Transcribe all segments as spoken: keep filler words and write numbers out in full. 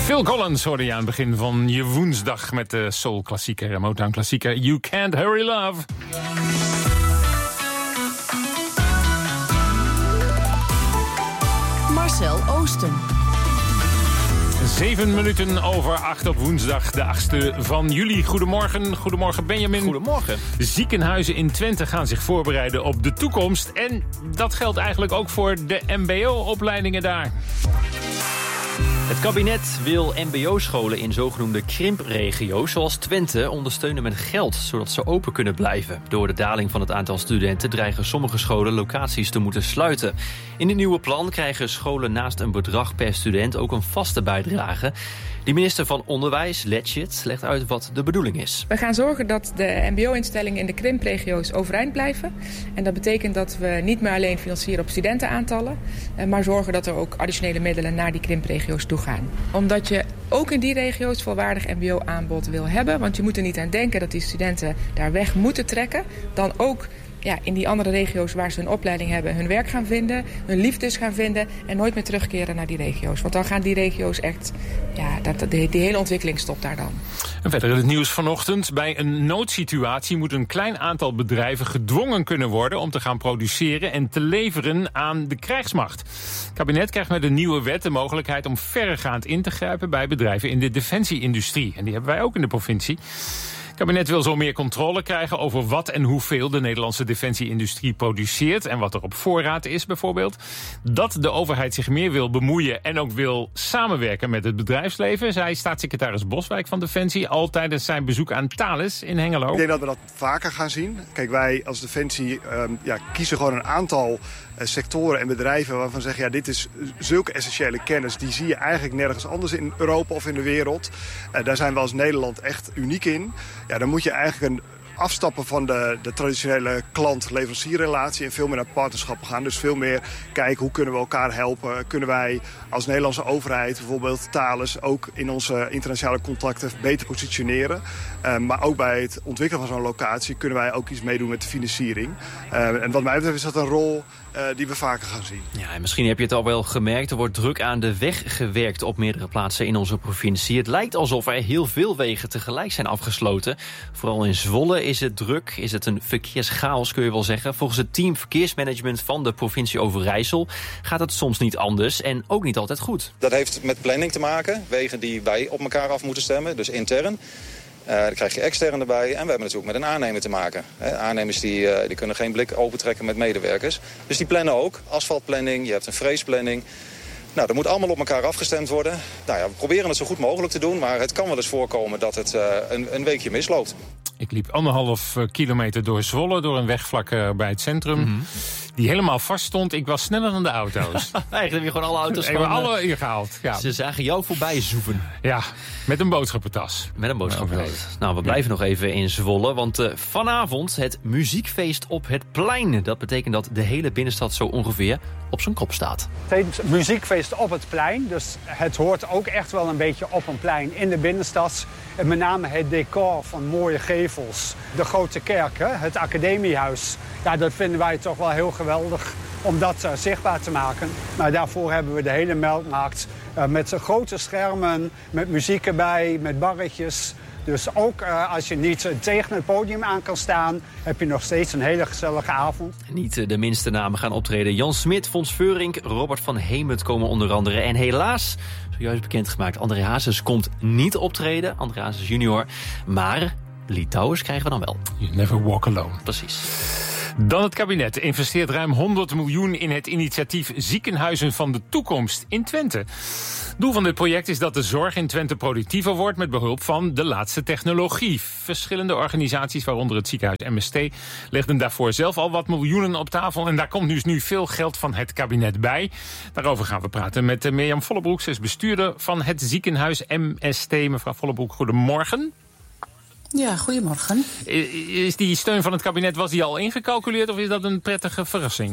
Phil Collins hoorde je aan het begin van je woensdag met de soul-klassieker en Motown-klassieker You Can't Hurry Love. Marcel Oosten. Zeven minuten over acht op woensdag, de achtste van juli. Goedemorgen, goedemorgen Benjamin. Goedemorgen. Ziekenhuizen in Twente gaan zich voorbereiden op de toekomst. En dat geldt eigenlijk ook voor de M B O-opleidingen daar. Het kabinet wil M B O-scholen in zogenoemde krimpregio's zoals Twente ondersteunen met geld, zodat ze open kunnen blijven. Door de daling van het aantal studenten dreigen sommige scholen locaties te moeten sluiten. In het nieuwe plan krijgen scholen naast een bedrag per student ook een vaste bijdrage. De minister van Onderwijs, Letchit, legt uit wat de bedoeling is. We gaan zorgen dat de M B O-instellingen in de krimpregio's overeind blijven. En dat betekent dat we niet meer alleen financieren op studentenaantallen, maar zorgen dat er ook additionele middelen naar die krimpregio's toe gaan. Omdat je ook in die regio's volwaardig M B O-aanbod wil hebben. Want je moet er niet aan denken dat die studenten daar weg moeten trekken. Dan ook ja, in die andere regio's waar ze een opleiding hebben hun werk gaan vinden, hun liefdes gaan vinden en nooit meer terugkeren naar die regio's. Want dan gaan die regio's echt, ja, dat, die, die hele ontwikkeling stopt daar dan. En verder het nieuws vanochtend. Bij een noodsituatie moet een klein aantal bedrijven gedwongen kunnen worden om te gaan produceren en te leveren aan de krijgsmacht. Het kabinet krijgt met een nieuwe wet de mogelijkheid om verregaand in te grijpen bij bedrijven in de defensieindustrie. En die hebben wij ook in de provincie. Het kabinet wil zo meer controle krijgen over wat en hoeveel de Nederlandse defensieindustrie produceert en wat er op voorraad is bijvoorbeeld. Dat de overheid zich meer wil bemoeien en ook wil samenwerken met het bedrijfsleven, zei staatssecretaris Boswijk van Defensie al tijdens zijn bezoek aan Thales in Hengelo. Ik denk dat we dat vaker gaan zien. Kijk, wij als Defensie um, ja, kiezen gewoon een aantal uh, sectoren en bedrijven waarvan we zeggen, ja, dit is zulke essentiële kennis, die zie je eigenlijk nergens anders in Europa of in de wereld. Uh, daar zijn we als Nederland echt uniek in. Ja, dan moet je eigenlijk een afstappen van de, de traditionele klant-leverancierrelatie en veel meer naar partnerschappen gaan. Dus veel meer kijken hoe kunnen we elkaar helpen. Kunnen wij als Nederlandse overheid, bijvoorbeeld Thales, ook in onze internationale contacten beter positioneren. Uh, maar ook bij het ontwikkelen van zo'n locatie kunnen wij ook iets meedoen met de financiering. Uh, en wat mij betreft is dat een rol Uh, die we vaker gaan zien. Ja, en misschien heb je het al wel gemerkt. Er wordt druk aan de weg gewerkt op meerdere plaatsen in onze provincie. Het lijkt alsof er heel veel wegen tegelijk zijn afgesloten. Vooral in Zwolle is het druk. Is het een verkeerschaos, kun je wel zeggen. Volgens het team verkeersmanagement van de provincie Overijssel gaat het soms niet anders en ook niet altijd goed. Dat heeft met planning te maken. Wegen die wij op elkaar af moeten stemmen, dus intern. Uh, dan krijg je extern erbij en we hebben natuurlijk met een aannemer te maken. He, aannemers die, uh, die kunnen geen blik opentrekken met medewerkers. Dus die plannen ook. Asfaltplanning, je hebt een freesplanning. Nou, dat moet allemaal op elkaar afgestemd worden. Nou ja, we proberen het zo goed mogelijk te doen, maar het kan wel eens voorkomen dat het uh, een, een weekje misloopt. Ik liep anderhalf kilometer door Zwolle, door een weg vlak uh, bij het centrum. Mm-hmm. Die helemaal vast stond. Ik was sneller dan de auto's. Eigenlijk heb je gewoon alle auto's gewoon... We alle ingehaald, ja. Ze zagen jou voorbij zoeven. Ja, met een boodschappentas. Met een boodschappentas. Nou, we blijven ja. nog even in Zwolle. Want uh, vanavond het muziekfeest op het plein. Dat betekent dat de hele binnenstad zo ongeveer op zijn kop staat. Het muziekfeest op het plein. Dus het hoort ook echt wel een beetje op een plein in de binnenstad. En met name het decor van mooie gevels. De grote kerk, hè? Het academiehuis. Ja, dat vinden wij toch wel heel geweldig om dat uh, zichtbaar te maken. Maar daarvoor hebben we de hele Melkmarkt uh, met uh, grote schermen, met muziek erbij, met barretjes. Dus ook uh, als je niet uh, tegen het podium aan kan staan, heb je nog steeds een hele gezellige avond. Niet uh, de minste namen gaan optreden. Jan Smit, Fons Veurink, Robert van Hemert komen onder andere. En helaas, zojuist bekendgemaakt, André Hazes komt niet optreden. André Hazes junior. Maar Litouwers krijgen we dan wel. You never walk alone. Precies. Dan het kabinet investeert ruim honderd miljoen in het initiatief Ziekenhuizen van de Toekomst in Twente. Doel van dit project is dat de zorg in Twente productiever wordt met behulp van de laatste technologie. Verschillende organisaties, waaronder het ziekenhuis M S T, legden daarvoor zelf al wat miljoenen op tafel. En daar komt dus nu veel geld van het kabinet bij. Daarover gaan we praten met Mirjam Vollebroek. Ze is bestuurder van het ziekenhuis M S T. Mevrouw Vollebroek, goedemorgen. Ja, goedemorgen. Is die steun van het kabinet, was die al ingecalculeerd of is dat een prettige verrassing?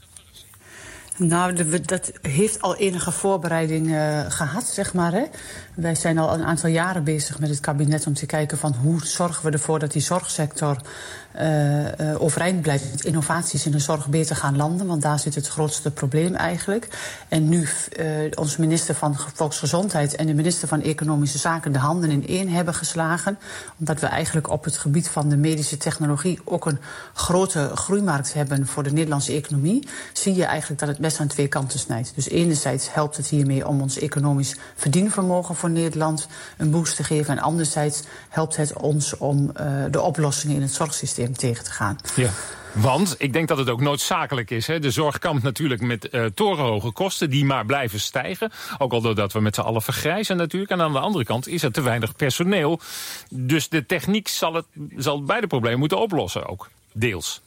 Nou, dat heeft al enige voorbereiding uh, gehad, zeg maar. Hè. Wij zijn al een aantal jaren bezig met het kabinet om te kijken van hoe zorgen we ervoor dat die zorgsector uh, uh, overeind blijft, met innovaties in de zorg beter gaan landen. Want daar zit het grootste probleem eigenlijk. En nu uh, onze minister van Volksgezondheid en de minister van Economische Zaken de handen in één hebben geslagen. Omdat we eigenlijk op het gebied van de medische technologie ook een grote groeimarkt hebben voor de Nederlandse economie. Zie je eigenlijk dat het mes aan twee kanten snijdt. Dus enerzijds helpt het hiermee om ons economisch verdienvermogen voor Nederland een boost te geven. En anderzijds helpt het ons om uh, de oplossingen in het zorgsysteem tegen te gaan. Ja. Want ik denk dat het ook noodzakelijk is. Hè. De zorg kampt natuurlijk met uh, torenhoge kosten die maar blijven stijgen. Ook al doordat we met z'n allen vergrijzen natuurlijk. En aan de andere kant is er te weinig personeel. Dus de techniek zal, het, zal beide problemen moeten oplossen ook. Deels.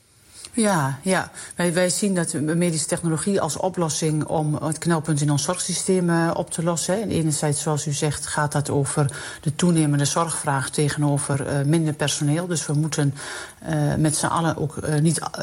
Ja, ja. Wij, wij zien dat medische technologie als oplossing om het knelpunt in ons zorgsysteem uh, op te lossen. Hè. En enerzijds, zoals u zegt, gaat dat over de toenemende zorgvraag tegenover uh, minder personeel. Dus we moeten uh, met z'n allen ook uh, niet uh,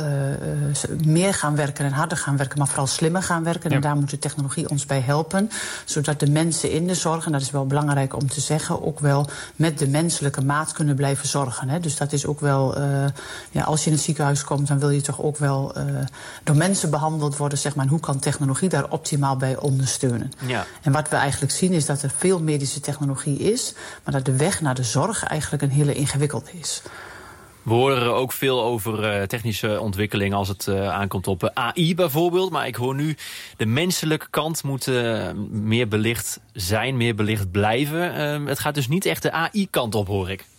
uh, meer gaan werken en harder gaan werken, maar vooral slimmer gaan werken. Ja. En daar moet de technologie ons bij helpen. Zodat de mensen in de zorg, en dat is wel belangrijk om te zeggen, ook wel met de menselijke maat kunnen blijven zorgen. Hè. Dus dat is ook wel, uh, ja, als je in het ziekenhuis komt, dan wil je toch ook wel uh, door mensen behandeld worden, zeg maar. En hoe kan technologie daar optimaal bij ondersteunen? Ja. En wat we eigenlijk zien is dat er veel medische technologie is, maar dat de weg naar de zorg eigenlijk een hele ingewikkelde is. We horen er ook veel over uh, technische ontwikkeling als het uh, aankomt op uh, A I bijvoorbeeld. Maar ik hoor nu, de menselijke kant moet uh, meer belicht zijn, meer belicht blijven. Uh, het gaat dus niet echt de A I-kant op, hoor ik.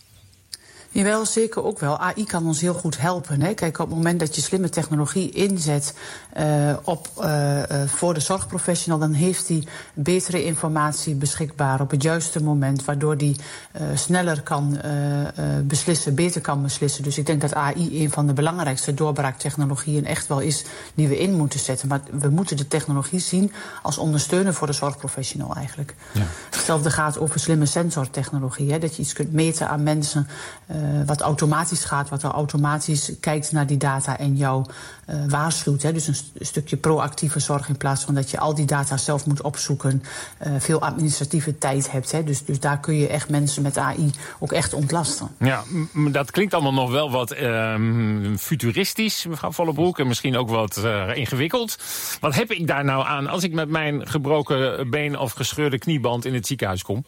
Jawel, zeker ook wel. A I kan ons heel goed helpen. Hè. Kijk, op het moment dat je slimme technologie inzet uh, op, uh, uh, voor de zorgprofessional, dan heeft hij betere informatie beschikbaar op het juiste moment, waardoor hij uh, sneller kan uh, uh, beslissen, beter kan beslissen. Dus ik denk dat A I een van de belangrijkste doorbraaktechnologieën echt wel is die we in moeten zetten. Maar we moeten de technologie zien als ondersteuner voor de zorgprofessional eigenlijk. Ja. Hetzelfde gaat over slimme sensortechnologie. Hè, dat je iets kunt meten aan mensen, Uh, wat automatisch gaat, wat er automatisch kijkt naar die data en jou uh, waarschuwt. Hè. Dus een, st- een stukje proactieve zorg in plaats van dat je al die data zelf moet opzoeken. Uh, veel administratieve tijd hebt. Hè. Dus, dus daar kun je echt mensen met A I ook echt ontlasten. Ja, m- dat klinkt allemaal nog wel wat uh, futuristisch, mevrouw Vollebroek. En misschien ook wat uh, ingewikkeld. Wat heb ik daar nou aan als ik met mijn gebroken been of gescheurde knieband in het ziekenhuis kom?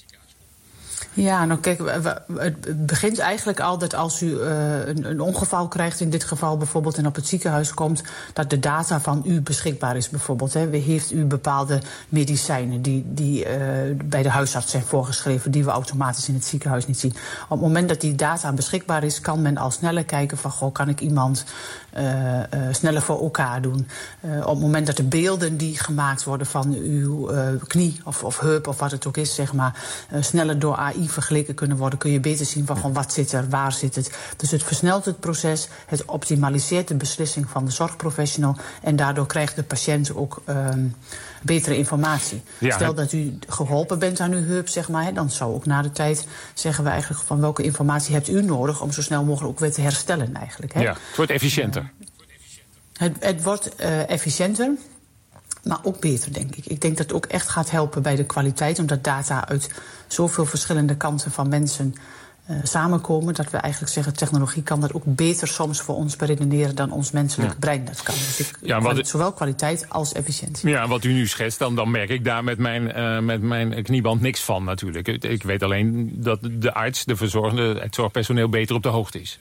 Ja, nou kijk, het begint eigenlijk al dat als u uh, een, een ongeval krijgt, in dit geval bijvoorbeeld, en op het ziekenhuis komt, dat de data van u beschikbaar is bijvoorbeeld. Hè. Heeft u bepaalde medicijnen die, die uh, bij de huisarts zijn voorgeschreven, die we automatisch in het ziekenhuis niet zien. Op het moment dat die data beschikbaar is, kan men al sneller kijken van, goh, kan ik iemand uh, uh, sneller voor elkaar doen. Uh, op het moment dat de beelden die gemaakt worden van uw uh, knie of, of heup of wat het ook is, zeg maar, uh, sneller door A I vergeleken kunnen worden, kun je beter zien van gewoon wat zit er, waar zit het. Dus het versnelt het proces, het optimaliseert de beslissing van de zorgprofessional en daardoor krijgt de patiënt ook um, betere informatie. Ja, Stel dat u geholpen bent aan uw heup, zeg maar, hè, dan zou ook na de tijd zeggen we eigenlijk van welke informatie hebt u nodig om zo snel mogelijk ook weer te herstellen eigenlijk. Hè. Ja, het wordt efficiënter. Uh, het, het wordt uh, efficiënter. Maar ook beter, denk ik. Ik denk dat het ook echt gaat helpen bij de kwaliteit, omdat data uit zoveel verschillende kanten van mensen uh, samenkomen, dat we eigenlijk zeggen, technologie kan dat ook beter soms voor ons beredeneren dan ons menselijk ja. brein dat kan. Dus ik ja, wat het, zowel kwaliteit als efficiëntie. Ja, wat u nu schetst, dan, dan merk ik daar met mijn, uh, met mijn knieband niks van natuurlijk. Ik weet alleen dat de arts, de verzorgende, het zorgpersoneel beter op de hoogte is.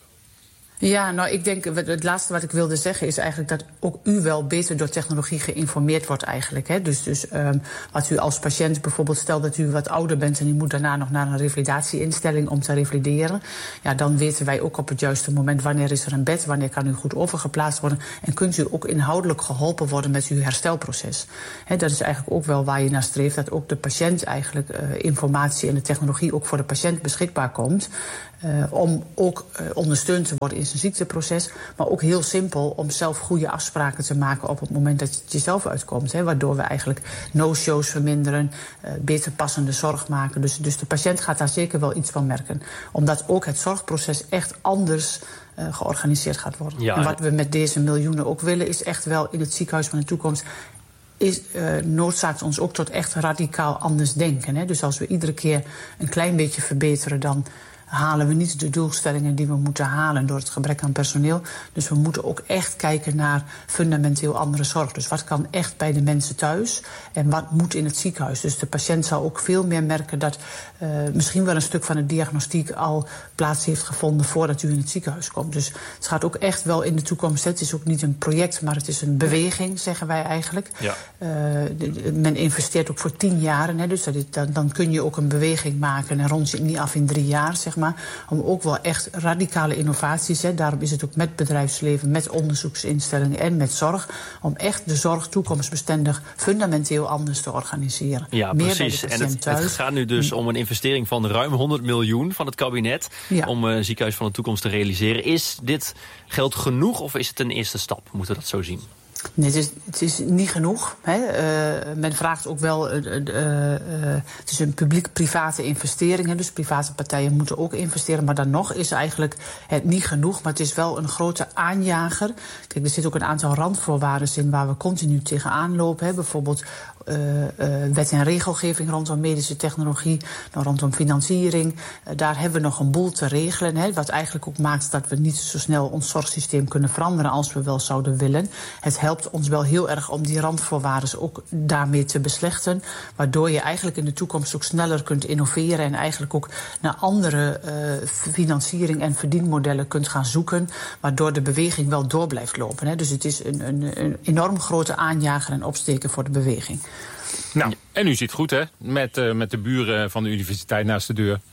Ja, nou, ik denk, het laatste wat ik wilde zeggen is eigenlijk dat ook u wel beter door technologie geïnformeerd wordt eigenlijk. Hè. Dus, dus um, wat u als patiënt bijvoorbeeld, stel dat u wat ouder bent en u moet daarna nog naar een revalidatieinstelling om te revalideren. Ja, dan weten wij ook op het juiste moment wanneer is er een bed, wanneer kan u goed overgeplaatst worden. En kunt u ook inhoudelijk geholpen worden met uw herstelproces. Hè, dat is eigenlijk ook wel waar je naar streeft, dat ook de patiënt eigenlijk uh, informatie en de technologie ook voor de patiënt beschikbaar komt. Uh, om ook uh, ondersteund te worden in zijn ziekteproces. Maar ook heel simpel om zelf goede afspraken te maken op het moment dat het jezelf uitkomt. Hè, waardoor we eigenlijk no-shows verminderen, uh, beter passende zorg maken. Dus, dus de patiënt gaat daar zeker wel iets van merken. Omdat ook het zorgproces echt anders uh, georganiseerd gaat worden. Ja, en wat we met deze miljoenen ook willen is echt wel in het ziekenhuis van de toekomst is uh, noodzaakt ons ook tot echt radicaal anders denken. Hè. Dus als we iedere keer een klein beetje verbeteren, dan halen we niet de doelstellingen die we moeten halen door het gebrek aan personeel. Dus we moeten ook echt kijken naar fundamenteel andere zorg. Dus wat kan echt bij de mensen thuis en wat moet in het ziekenhuis? Dus de patiënt zal ook veel meer merken dat uh, misschien wel een stuk van de diagnostiek al plaats heeft gevonden voordat u in het ziekenhuis komt. Dus het gaat ook echt wel in de toekomst. Het is ook niet een project, maar het is een beweging, zeggen wij eigenlijk. Ja. Uh, de, de, men investeert ook voor tien jaar. Hè, dus dat is, dan, dan kun je ook een beweging maken en rond je niet af in drie jaar, zeg maar. Om ook wel echt radicale innovaties, hè, daarom is het ook met bedrijfsleven, met onderzoeksinstellingen en met zorg, om echt de zorg toekomstbestendig fundamenteel anders te organiseren. Ja, meer precies. Bij de en het, thuis. het gaat nu dus om een investering van ruim honderd miljoen van het kabinet ja. om een uh, ziekenhuis van de toekomst te realiseren. Is dit geld genoeg of is het een eerste stap? Moeten we dat zo zien? Nee, het is, het is niet genoeg. Hè. Uh, men vraagt ook wel, uh, uh, uh, het is een publiek-private investering. Hè, dus private partijen moeten ook investeren. Maar dan nog is eigenlijk het niet genoeg. Maar het is wel een grote aanjager. Kijk, er zit ook een aantal randvoorwaarden in waar we continu tegenaan lopen. Hè. Bijvoorbeeld Uh, uh, wet en regelgeving rondom medische technologie, nou, rondom financiering. Uh, daar hebben we nog een boel te regelen. Hè, wat eigenlijk ook maakt dat we niet zo snel ons zorgsysteem kunnen veranderen als we wel zouden willen. Het helpt ons wel heel erg om die randvoorwaarden ook daarmee te beslechten. Waardoor je eigenlijk in de toekomst ook sneller kunt innoveren en eigenlijk ook naar andere uh, financiering en verdienmodellen kunt gaan zoeken. Waardoor de beweging wel door blijft lopen. Hè. Dus het is een, een, een enorm grote aanjager en opsteken voor de beweging. Nou, en u zit goed, hè? Met, uh, met de buren van de universiteit naast de deur.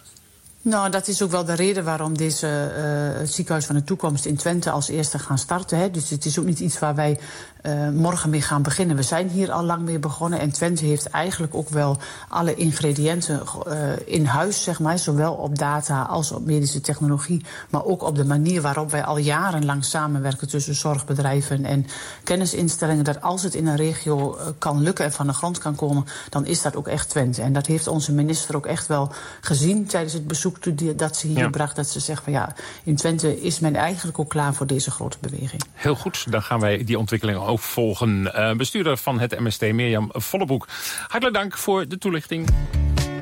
Nou, dat is ook wel de reden waarom deze, uh, het ziekenhuis van de toekomst in Twente als eerste gaan starten. Hè. Dus het is ook niet iets waar wij uh, morgen mee gaan beginnen. We zijn hier al lang mee begonnen en Twente heeft eigenlijk ook wel alle ingrediënten uh, in huis, zeg maar. Zowel op data als op medische technologie, maar ook op de manier waarop wij al jarenlang samenwerken tussen zorgbedrijven en kennisinstellingen. Dat als het in een regio uh, kan lukken en van de grond kan komen, dan is dat ook echt Twente. En dat heeft onze minister ook echt wel gezien tijdens het bezoek dat ze hier ja. bracht, dat ze zegt van ja, in Twente is men eigenlijk ook klaar voor deze grote beweging. Heel goed, dan gaan wij die ontwikkeling ook volgen. Uh, bestuurder van het M S T, Mirjam Vollebroek. Hartelijk dank voor de toelichting.